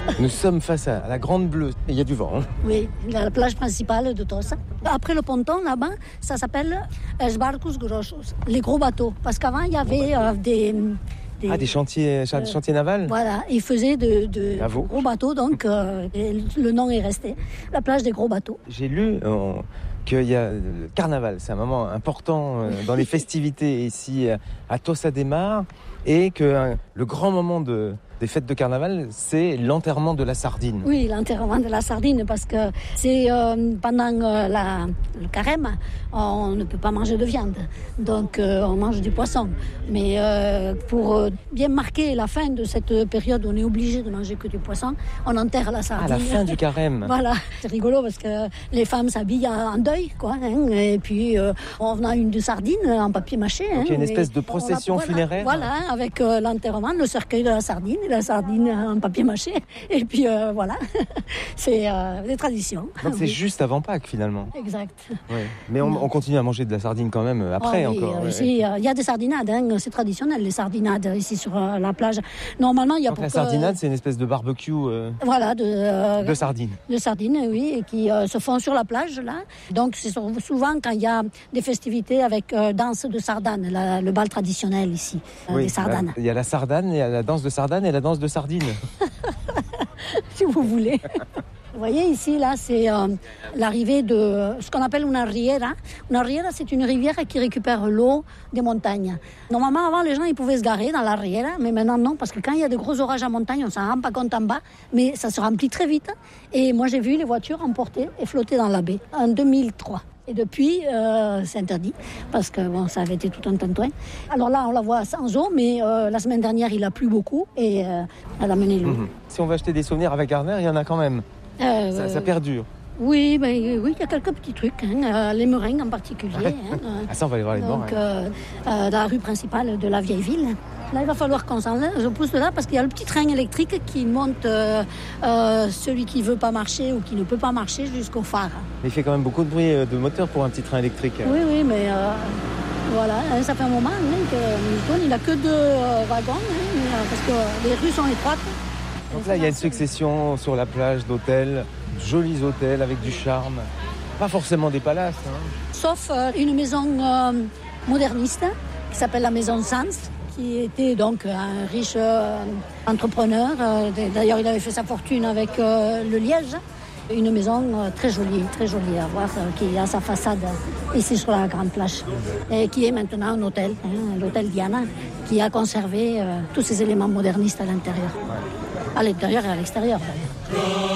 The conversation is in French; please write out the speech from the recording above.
Nous sommes face à la Grande Bleue. Il y a du vent. Hein. Oui, la plage principale de Tossa. Après le ponton, là-bas, ça s'appelle Els Barcos Grossos, les gros bateaux. Parce qu'avant, il y avait des chantiers navals. Voilà, ils faisaient de gros bateaux, donc le nom est resté. La plage des gros bateaux. J'ai lu qu'il y a le carnaval, c'est un moment important dans les festivités ici à Tossa de Mar, et que le grand moment des fêtes de carnaval, c'est l'enterrement de la sardine. Oui, l'enterrement de la sardine, parce que c'est pendant le carême, on ne peut pas manger de viande, donc on mange du poisson. Mais pour bien marquer la fin de cette période où on est obligé de manger que du poisson, on enterre la sardine. À la fin du carême. Voilà, c'est rigolo parce que les femmes s'habillent en deuil, quoi, hein, et puis on a une de sardine en papier mâché. Donc il y a une espèce de procession funéraire. Voilà, avec l'enterrement, le cercueil de la sardine en papier mâché, et puis voilà, c'est des traditions. Donc c'est juste avant Pâques finalement. Exact. Ouais. Mais on continue à manger de la sardine quand même après encore. Il y a des sardinades, hein, c'est traditionnel les sardinades ici sur la plage. Normalement il y a donc la sardinade c'est une espèce de barbecue. Voilà, de sardines. De sardines, oui, et qui se font sur la plage là. Donc c'est souvent quand il y a des festivités avec danse de sardane, le bal traditionnel ici, des sardanes. Il y a la sardane, il y a la danse de sardane et la danse de sardine. Si vous voulez. Vous voyez ici, là, c'est l'arrivée de ce qu'on appelle una riera. Una riera, c'est une rivière qui récupère l'eau des montagnes. Normalement, avant, les gens ils pouvaient se garer dans la riera, mais maintenant, non, parce que quand il y a de gros orages en montagne, on ne s'en rend pas compte en bas, mais ça se remplit très vite. Et moi, j'ai vu les voitures emporter et flotter dans la baie en 2003. Et depuis, c'est interdit, parce que bon, ça avait été tout un tintouin. Alors là, on la voit sans eau, mais la semaine dernière, il a plu beaucoup et elle a mené l'eau. Si on veut acheter des souvenirs avec Garner, il y en a quand même. Ça perdure. Oui, il y a quelques petits trucs, hein, les meringues en particulier. Hein, ça, on va aller voir les meringues. Dans la rue principale de la vieille ville. Là, il va falloir qu'on je pousse de là parce qu'il y a le petit train électrique qui monte celui qui ne veut pas marcher ou qui ne peut pas marcher jusqu'au phare. Mais il fait quand même beaucoup de bruit de moteur pour un petit train électrique. Oui, mais voilà, ça fait un moment qu'il tourne. Il n'a que 2 wagons parce que les rues sont étroites. Donc là, il y a une succession sur la plage d'hôtels, jolis hôtels avec du charme. Pas forcément des palaces. Hein. Sauf une maison moderniste qui s'appelle la maison Sanz, qui était donc un riche entrepreneur. D'ailleurs, il avait fait sa fortune avec le liège. Une maison très jolie à voir, qui a sa façade ici sur la grande plage. Et qui est maintenant un hôtel, l'hôtel Diana, qui a conservé tous ces éléments modernistes à l'intérieur. À l'intérieur et à l'extérieur.